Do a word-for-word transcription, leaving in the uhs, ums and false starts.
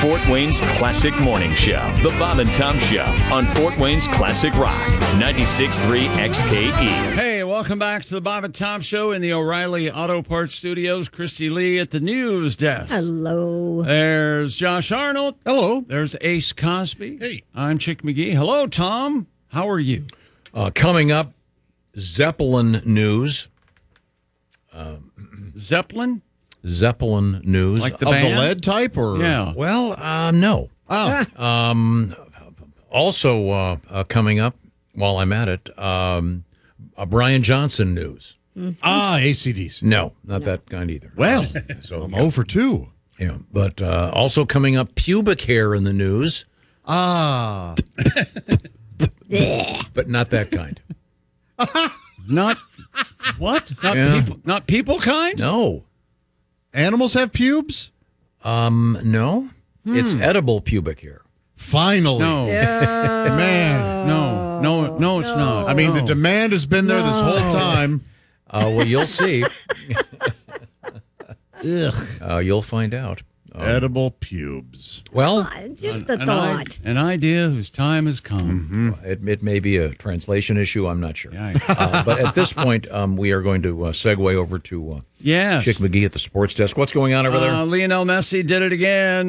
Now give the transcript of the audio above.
Fort Wayne's Classic Morning Show. The Bob and Tom Show on Fort Wayne's Classic Rock, ninety-six point three X K E. Hey, welcome back to the Bob and Tom Show in the O'Reilly Auto Parts Studios. Christy Lee at the news desk. Hello. There's Josh Arnold. Hello. There's Ace Cosby. Hey. I'm Chick McGee. Hello, Tom. How are you? Uh, coming up, Zeppelin news. Zeppelin? Zeppelin news. Like the of band? the lead type, or Yeah. well, uh, no. Oh, Um, also uh, uh, coming up, while I'm at it, um, uh, Brian Johnson news. ah, A C D C. No, not that kind either. Well, So, I'm zero for two. yeah, but uh, also coming up, pubic hair in the news, Ah, but not that kind. Not what? Not Yeah. people? Not people kind? No, animals have pubes? um, no, it's Hmm. edible pubic hair. Finally. No. Man. No. No. No. It's not. I mean, the No. demand has been there this whole time. Uh, well, you'll see. Ugh. Uh, you'll find out. Um, Edible pubes. well, Just the an, i- thought. an idea whose time has come. it, it may be a translation issue. I'm not sure. Yeah. Uh, but at this point, um, we are going to uh, segue over to uh, Yes. Chick McGee at the sports desk. What's going on over there? Uh, Lionel Messi did it again.